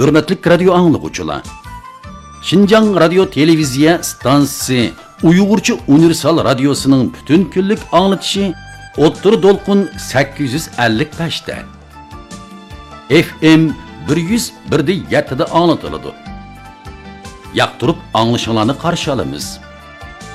Hürmetlik radio anlıqçılar. Şinjan Radio Televiziya stansiyasi Uyg'urcha universal radiosuning butun kunlik anlatışı O'ttir Dolqun 855 da. FM 101.7 da anlatıladi. Yaqtirib anglashinglarni qarshi olamiz.